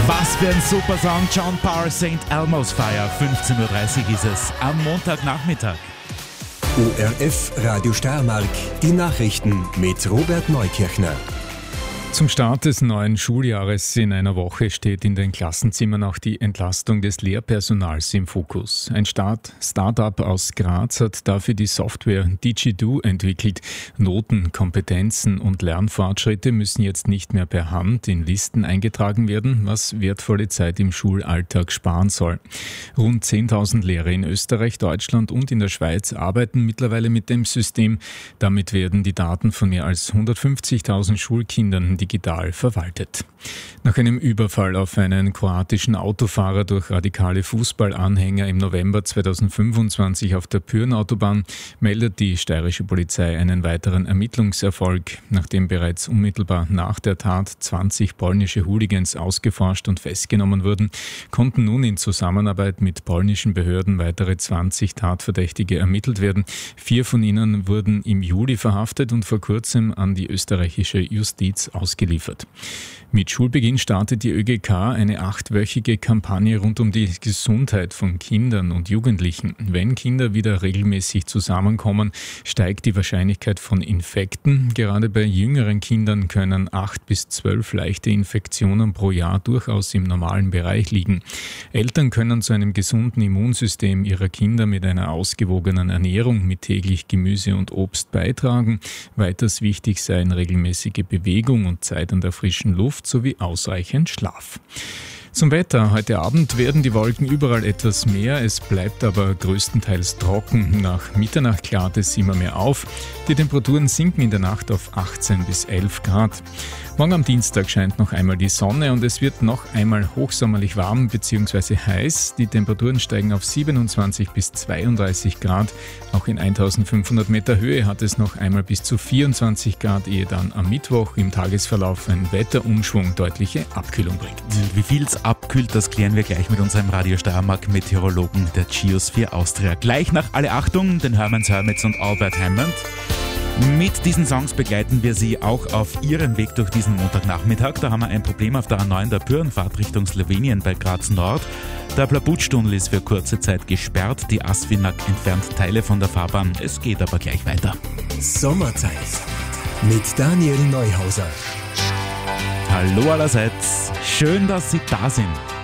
Was für ein super Song, John Parr, St. Elmo's Fire. 15.30 Uhr ist es am Montagnachmittag. ORF Radio Steiermark, die Nachrichten mit Robert Neukirchner. Zum Start des neuen Schuljahres in einer Woche steht in den Klassenzimmern auch die Entlastung des Lehrpersonals im Fokus. Ein Start-up aus Graz hat dafür die Software DigiDo entwickelt. Noten, Kompetenzen und Lernfortschritte müssen jetzt nicht mehr per Hand in Listen eingetragen werden, was wertvolle Zeit im Schulalltag sparen soll. Rund 10.000 Lehrer in Österreich, Deutschland und in der Schweiz arbeiten mittlerweile mit dem System. Damit werden die Daten von mehr als 150.000 Schulkindern digital verwaltet. Nach einem Überfall auf einen kroatischen Autofahrer durch radikale Fußballanhänger im November 2025 auf der Pyhrn-Autobahn meldet die steirische Polizei einen weiteren Ermittlungserfolg. Nachdem bereits unmittelbar nach der Tat 20 polnische Hooligans ausgeforscht und festgenommen wurden, konnten nun in Zusammenarbeit mit polnischen Behörden weitere 20 Tatverdächtige ermittelt werden. 4 von ihnen wurden im Juli verhaftet und vor kurzem an die österreichische Justiz ausgeliefert. Mit Schulbeginn startet die ÖGK eine 8-wöchige Kampagne rund um die Gesundheit von Kindern und Jugendlichen. Wenn Kinder wieder regelmäßig zusammenkommen, steigt die Wahrscheinlichkeit von Infekten. Gerade bei jüngeren Kindern können 8 bis 12 leichte Infektionen pro Jahr durchaus im normalen Bereich liegen. Eltern können zu einem gesunden Immunsystem ihrer Kinder mit einer ausgewogenen Ernährung mit täglich Gemüse und Obst beitragen. Weiters wichtig seien regelmäßige Bewegung und Zeit an der frischen Luft sowie ausreichend Schlaf. Zum Wetter. Heute Abend werden die Wolken überall etwas mehr, es bleibt aber größtenteils trocken. Nach Mitternacht klart es immer mehr auf. Die Temperaturen sinken in der Nacht auf 18 bis 11 Grad. Morgen am Dienstag scheint noch einmal die Sonne und es wird noch einmal hochsommerlich warm bzw. heiß. Die Temperaturen steigen auf 27 bis 32 Grad. Auch in 1500 Meter Höhe hat es noch einmal bis zu 24 Grad, ehe dann am Mittwoch im Tagesverlauf ein Wetterumschwung deutliche Abkühlung bringt. Wie viel es abkühlt, das klären wir gleich mit unserem Radio Steiermark Meteorologen der Geosphere Austria. Gleich nach Alle Achtung, den Hermanns Hermits und Albert Hammond. Mit diesen Songs begleiten wir Sie auch auf Ihrem Weg durch diesen Montagnachmittag. Da haben wir ein Problem auf der A9 der Pyhrnfahrt Richtung Slowenien bei Graz Nord. Der Blabutsch-Tunnel ist für kurze Zeit gesperrt. Die Asfinag entfernt Teile von der Fahrbahn. Es geht aber gleich weiter. Sommerzeit mit Daniel Neuhauser. Hallo allerseits. Schön, dass Sie da sind.